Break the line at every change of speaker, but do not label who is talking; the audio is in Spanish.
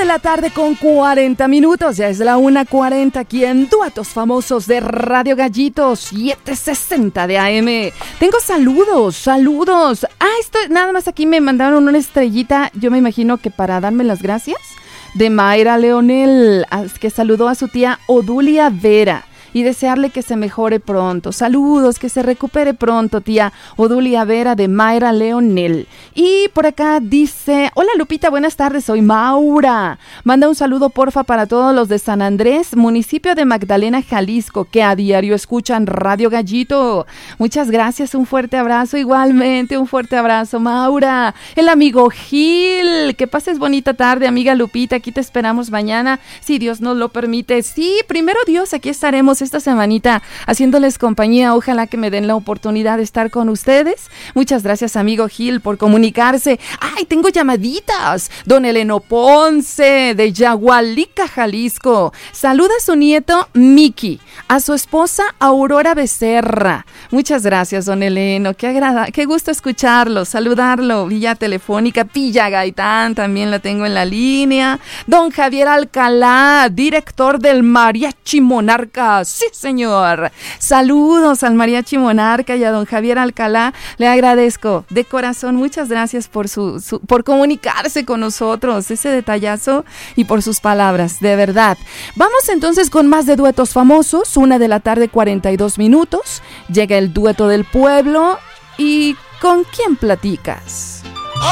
la tarde con 40 minutos, ya es la 1:40 aquí en Duetos Famosos de Radio Gallito 760 de AM. Tengo saludos. Esto nada más aquí me mandaron una estrellita, yo me imagino que para darme las gracias, de Mayra Leonel, que saludó a su tía Odulia Vera y desearle que se mejore pronto. Saludos, que se recupere pronto, tía Odulia Vera, de Mayra Leonel. Y por acá dice: hola Lupita, buenas tardes, soy Maura. Manda un saludo porfa para todos los de San Andrés, municipio de Magdalena, Jalisco, que a diario escuchan Radio Gallito. Muchas gracias, un fuerte abrazo, igualmente un fuerte abrazo, Maura. El amigo Gil, que pases bonita tarde, amiga Lupita, aquí te esperamos mañana, si Dios nos lo permite. Sí, primero Dios, aquí estaremos esta semanita haciéndoles compañía. Ojalá que me den la oportunidad de estar con ustedes. Muchas gracias, amigo Gil, por comunicarse. ¡Ay, tengo llamaditas! Don Eleno Ponce, de Yagualica, Jalisco. Saluda a su nieto, Miki, a su esposa, Aurora Becerra. Muchas gracias, don Eleno. Qué gusto escucharlo, saludarlo vía telefónica. Pilla Gaitán, también la tengo en la línea. Don Javier Alcalá, director del Mariachi Monarca. Sí, señor. Saludos al Mariachi Monarca y a don Javier Alcalá. Le agradezco de corazón. Muchas gracias por por comunicarse con nosotros, ese detallazo, y por sus palabras, de verdad. Vamos entonces con más de Duetos Famosos. 1:42 p.m. Llega el dueto del pueblo. ¿Y con quién platicas?